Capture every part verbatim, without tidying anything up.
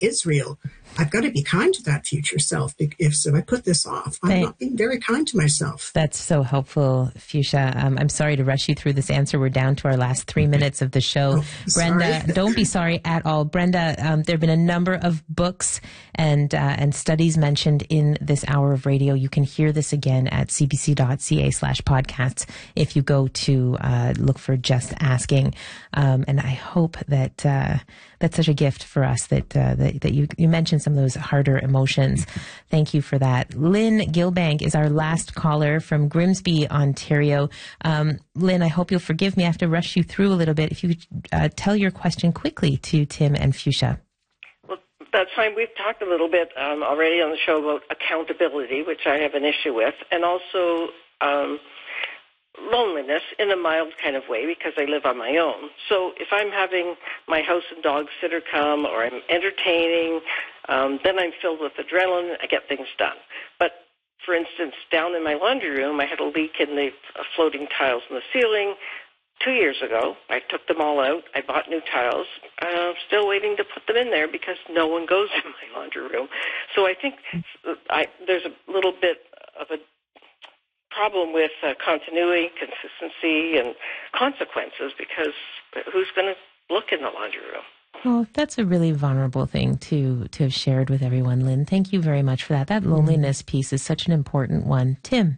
is real. I've got to be kind to that future self. If so, I put this off. I'm Thank- not being very kind to myself. That's so helpful, Fuchsia. Um, I'm sorry to rush you through this answer. We're down to our last three minutes of the show. Oh, Brenda, sorry. don't be sorry at all. Brenda, um, there have been a number of books and uh, and studies mentioned in this hour of radio. You can hear this again at cbc.ca slash podcasts if you go to uh, look for Just Asking. Um, and I hope that uh, that's such a gift for us that uh, that, that you, you mentioned some of those harder emotions. Thank you for that. Lynn Gilbank is our last caller from Grimsby, Ontario. Um, Lynn, I hope you'll forgive me. I have to rush you through a little bit. If you could uh, tell your question quickly to Tim and Fuchsia. Well, that's fine. We've talked a little bit um, already on the show about accountability, which I have an issue with, and also um, loneliness in a mild kind of way because I live on my own. So if I'm having my house and dog sitter come or I'm entertaining, um, then I'm filled with adrenaline. I get things done. But for instance, down in my laundry room, I had a leak in the uh, floating tiles in the ceiling. Two years ago, I took them all out. I bought new tiles. I'm still waiting to put them in there because no one goes in my laundry room. So I think I, there's a little bit of a problem with uh, continuity, consistency, and consequences because who's going to look in the laundry room? Oh, that's a really vulnerable thing to to have shared with everyone, Lynn. Thank you very much for that. That loneliness piece is such an important one. Tim.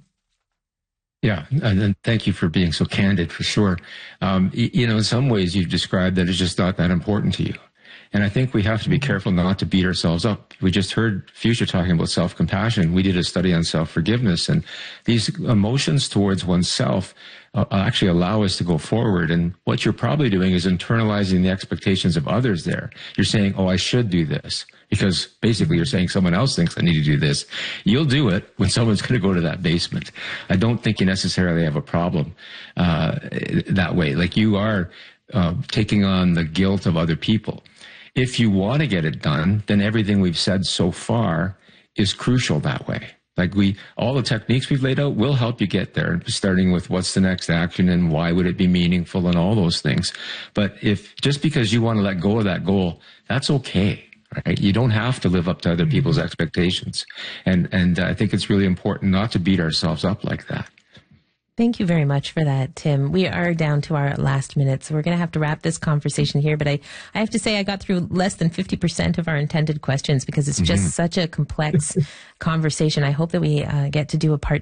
Yeah, and then thank you for being so candid, for sure. Um, you know, in some ways you've described that it's just not that important to you. And I think we have to be careful not to beat ourselves up. We just heard Fuchsia talking about self-compassion. We did a study on self-forgiveness, and these emotions towards oneself uh, actually allow us to go forward. And what you're probably doing is internalizing the expectations of others there. You're saying, oh, I should do this, because basically you're saying someone else thinks I need to do this. You'll do it when someone's going to go to that basement. I don't think you necessarily have a problem uh, that way. Like you are uh, taking on the guilt of other people. If you want to get it done, then everything we've said so far is crucial that way. Like we, all the techniques we've laid out will help you get there, starting with what's the next action and why would it be meaningful and all those things. But if just because you want to let go of that goal, that's okay. Right? You don't have to live up to other people's expectations. And, and I think it's really important not to beat ourselves up like that. Thank you very much for that, Tim. We are down to our last minute, so we're going to have to wrap this conversation here. But I, I have to say I got through less than fifty percent of our intended questions because it's just mm-hmm. such a complex conversation. I hope that we uh, get to do a part